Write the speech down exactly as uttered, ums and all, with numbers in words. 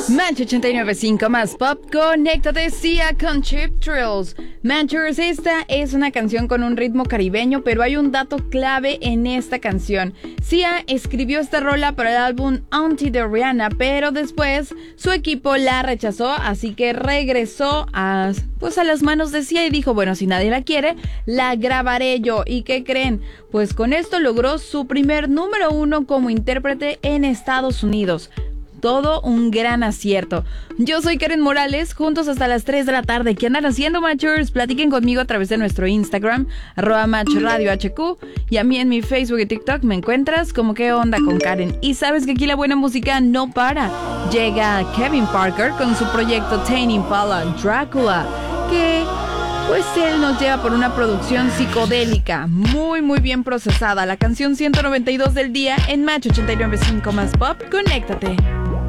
Match ochenta y nueve punto cinco más pop, conéctate Sia con Cheap Thrills. Matchers, esta es una canción con un ritmo caribeño, pero hay un dato clave en esta canción. Sia escribió esta rola para el álbum Auntie de Rihanna, pero después su equipo la rechazó, así que regresó a, pues a las manos de Sia y dijo, bueno, si nadie la quiere, la grabaré yo. ¿Y qué creen? Pues con esto logró su primer número uno como intérprete en Estados Unidos. Todo un gran acierto. Yo soy Karen Morales, juntos hasta las tres de la tarde. ¿Qué andan haciendo, Matchers? Platiquen conmigo a través de nuestro Instagram, arroba Match Radio H Q, y a mí en mi Facebook y TikTok me encuentras como ¿Qué onda con Karen? Y sabes que aquí la buena música no para. Llega Kevin Parker con su proyecto Tame Impala Drácula, que pues él nos lleva por una producción psicodélica, muy muy bien procesada. La canción ciento noventa y dos del día en Match ochenta y nueve punto cinco más pop, conéctate.